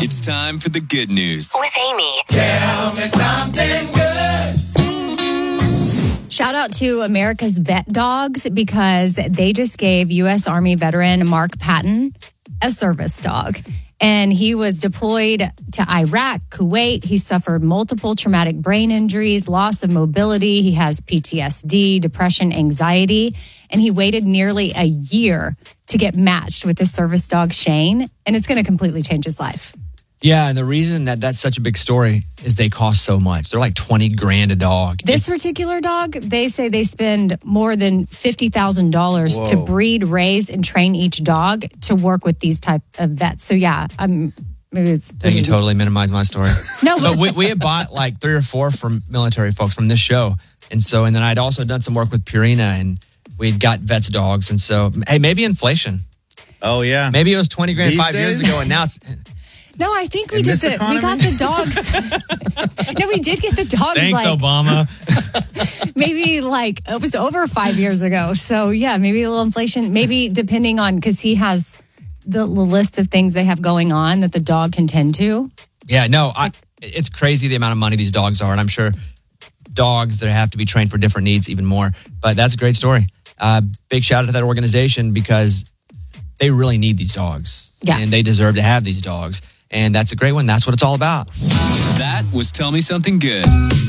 It's time for the good news with Amy. Tell me something good. Shout out to America's Vet Dogs because they just gave U.S. Army veteran Mark Patton a service dog. And he was deployed to Iraq, Kuwait. He suffered multiple traumatic brain injuries, loss of mobility. He has PTSD, depression, anxiety. And he waited nearly a year to get matched with his service dog, Shane. And it's going to completely change his life. Yeah, and the reason that that's such a big story is they cost so much. They're like $20,000 a dog. This particular dog, they say they spend more than $50,000 to breed, raise, and train each dog to work with these type of vets. So yeah, maybe you totally minimize my story. No, but we had bought like 3 or 4 from military folks from this show, and then I'd also done some work with Purina, and we'd got vets dogs, and so hey, maybe inflation. Oh yeah, maybe it was $20,000 These 5 years days? ago, and now it's. No, I think we In did this we economy? got the dogs. No, we did get the dogs. Thanks, like Obama. maybe like it was over 5 years ago. So yeah, maybe a little inflation. Maybe depending on because he has the list of things they have going on that the dog can tend to. Yeah, no, it's crazy the amount of money these dogs are, and I'm sure dogs that have to be trained for different needs even more. But that's a great story. Big shout out to that organization because they really need these dogs, and they deserve to have these dogs. And that's a great one. That's what it's all about. That was Tell Me Something Good.